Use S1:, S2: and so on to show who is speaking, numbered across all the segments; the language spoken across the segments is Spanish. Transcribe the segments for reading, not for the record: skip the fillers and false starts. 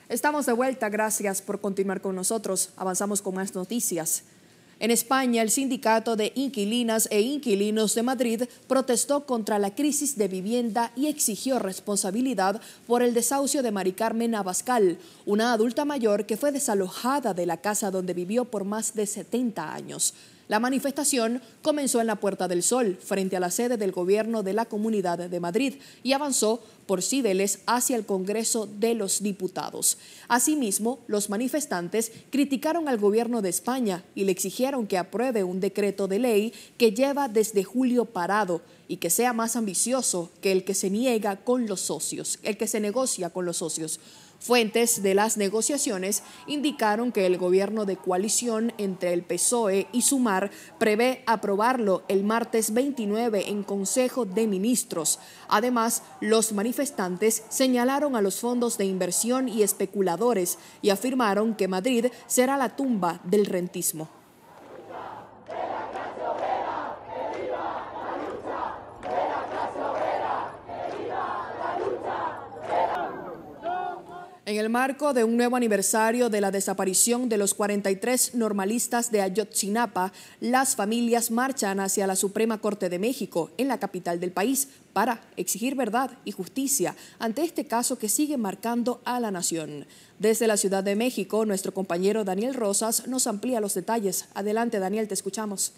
S1: Estamos de vuelta, gracias por continuar con nosotros. Avanzamos con más noticias. En España, el Sindicato de Inquilinas e Inquilinos de Madrid protestó contra la crisis de vivienda y exigió responsabilidad por el desahucio de Mari Carmen Abascal, una adulta mayor que fue desalojada de la casa donde vivió por más de 70 años. La manifestación comenzó en la Puerta del Sol, frente a la sede del Gobierno de la Comunidad de Madrid, y avanzó por Cibeles hacia el Congreso de los Diputados. Asimismo, los manifestantes criticaron al Gobierno de España y le exigieron que apruebe un decreto de ley que lleva desde julio parado y que sea más ambicioso que el que se negocia con los socios. Fuentes de las negociaciones indicaron que el gobierno de coalición entre el PSOE y Sumar prevé aprobarlo el martes 29 en Consejo de Ministros. Además, los manifestantes señalaron a los fondos de inversión y especuladores y afirmaron que Madrid será la tumba del rentismo. En el marco de un nuevo aniversario de la desaparición de los 43 normalistas de Ayotzinapa, las familias marchan hacia la Suprema Corte de México, en la capital del país, para exigir verdad y justicia ante este caso que sigue marcando a la nación. Desde la Ciudad de México, nuestro compañero Daniel Rosas nos amplía los detalles. Adelante, Daniel, te escuchamos.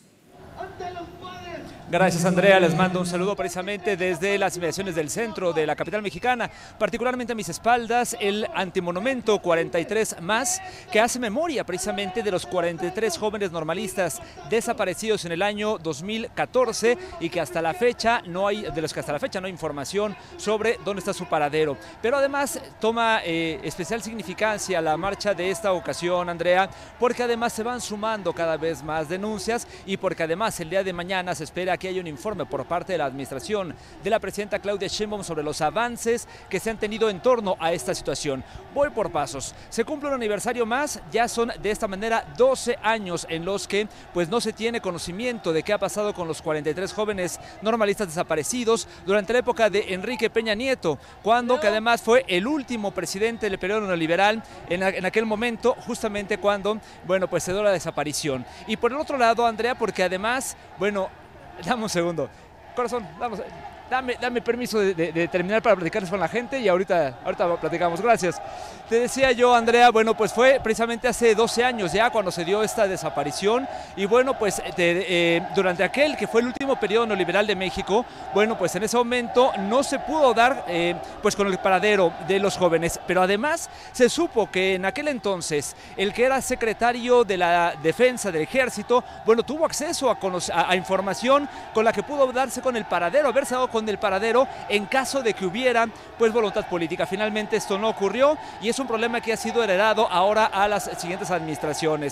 S2: Gracias, Andrea. Les mando un saludo precisamente desde las inmediaciones del centro de la capital mexicana, particularmente a mis espaldas el antimonumento 43 más, que hace memoria precisamente de los 43 jóvenes normalistas desaparecidos en el año 2014 y que hasta la fecha no hay información sobre dónde está su paradero. Pero además toma especial significancia la marcha de esta ocasión, Andrea, porque además se van sumando cada vez más denuncias y porque además el día de mañana se espera que haya un informe por parte de la administración de la presidenta Claudia Sheinbaum sobre los avances que se han tenido en torno a esta situación. Voy por pasos. Se cumple un aniversario más, ya son de esta manera 12 años en los que pues no se tiene conocimiento de qué ha pasado con los 43 jóvenes normalistas desaparecidos durante la época de Enrique Peña Nieto, cuando que además fue el último presidente del periodo neoliberal en aquel momento, justamente cuando, bueno, pues se dio la desaparición. Y por el otro lado, Andrea, porque además, bueno, dame un segundo. Corazón, dame permiso de terminar para platicarles con la gente y ahorita platicamos. Gracias. Te decía yo, Andrea, bueno, pues fue precisamente hace 12 años ya cuando se dio esta desaparición y bueno, pues durante aquel que fue el último periodo neoliberal de México, bueno, pues en ese momento no se pudo dar pues con el paradero de los jóvenes, pero además se supo que en aquel entonces el que era secretario de la Defensa del Ejército, bueno, tuvo acceso a información con la que pudo darse con el paradero, haberse dado con el paradero en caso de que hubiera pues voluntad política. Finalmente esto no ocurrió y es un problema que ha sido heredado ahora a las siguientes administraciones.